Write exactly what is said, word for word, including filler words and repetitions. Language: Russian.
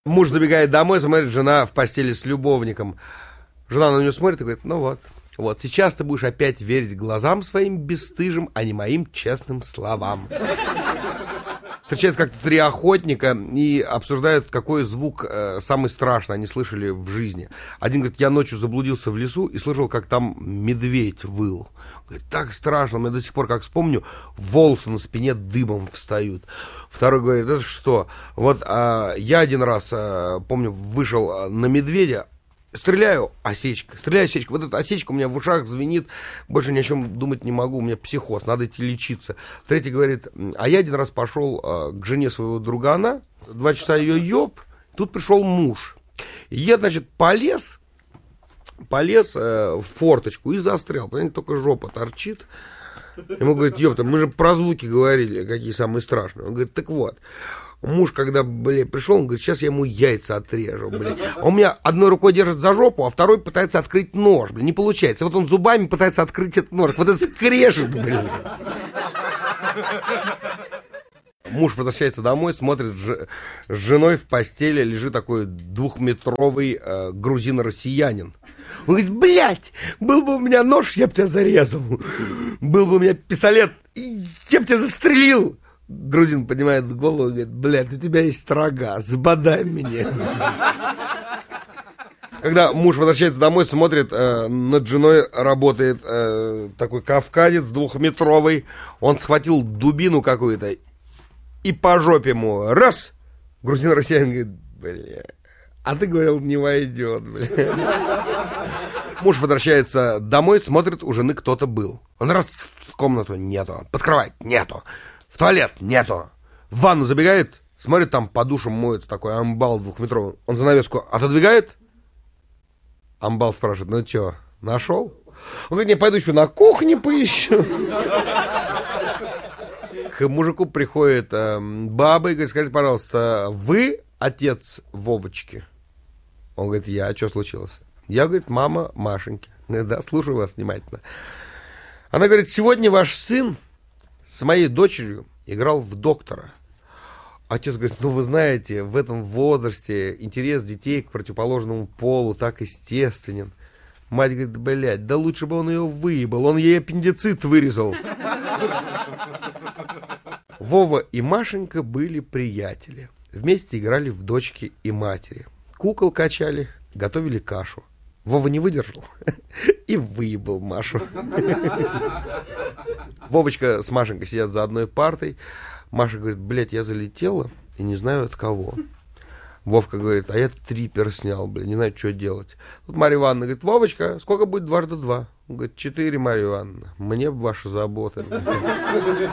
Муж забегает домой, смотрит, жена в постели с любовником. Жена на него смотрит и говорит: ну вот, вот, сейчас ты будешь опять верить глазам своим бесстыжим, а не моим честным словам. Встречаются как-то три охотника и обсуждают, какой звук э, самый страшный они слышали в жизни. Один говорит: я ночью заблудился в лесу и слышал, как там медведь выл. Говорит: так страшно, я до сих пор, как вспомню, волосы на спине дыбом встают. Второй говорит: это что? Вот а, я один раз, а, помню, вышел на медведя, стреляю, осечка, стреляю, осечка. Вот эта осечка у меня в ушах звенит, больше ни о чем думать не могу, у меня психоз, надо идти лечиться. Третий говорит: а я один раз пошел а, к жене своего другана, два часа ее ёб, тут пришел муж. Я, значит, полез, полез э, в форточку и застрял, понимаете, только жопа торчит. Ему говорит: ёпта, мы же про звуки говорили, какие самые страшные. Он говорит: так вот. Муж, когда, блядь, пришел, он говорит: сейчас я ему яйца отрежу, блядь. А у меня одной рукой держит за жопу, а второй пытается открыть нож, блядь. Не получается. Вот он зубами пытается открыть этот нож. Вот это скрежет, блядь. Муж возвращается домой, смотрит, ж... с женой в постели лежит такой двухметровый э, грузин-россиянин. Он говорит: блядь, был бы у меня нож, я бы тебя зарезал. Был бы у меня пистолет, я бы тебя застрелил. Грузин поднимает голову и говорит: блядь, у тебя есть рога, забодай меня. Когда муж возвращается домой, смотрит, э, над женой работает э, такой кавказец двухметровый. Он схватил дубину какую-то и по жопе ему раз. Грузин-россиянин говорит: бля, а ты говорил, не войдет, бля. Муж возвращается домой, смотрит, у жены кто-то был. Он раз в комнату — нету, под кровать — нету, в туалет — нету, в ванну забегает, смотрит, там по душам моется такой амбал двухметровый. Он занавеску отодвигает. Амбал спрашивает: ну чё, нашел? Он говорит: не, пойду еще на кухне поищу. К мужику приходит э, баба и говорит: скажите, пожалуйста, вы отец Вовочки? Он говорит: я. А что случилось? Я, говорит, мама Машеньки. Да, слушаю вас внимательно. Она говорит: сегодня ваш сын с моей дочерью играл в доктора. Отец говорит: ну вы знаете, в этом возрасте интерес детей к противоположному полу так естественен. Мать говорит: блядь, да лучше бы он ее выебал, он ей аппендицит вырезал. Вова и Машенька были приятели. Вместе играли в дочки и матери. Кукол качали, готовили кашу. Вова не выдержал и выебал Машу. Вовочка с Машенькой сидят за одной партой. Маша говорит: блядь, я залетела и не знаю от кого. Вовка говорит: а я трипер снял, блядь, не знаю, что делать. Тут Марья Ивановна говорит: Вовочка, сколько будет дважды два? Он говорит: четыре, Марья Ивановна, мне бы ваша забота.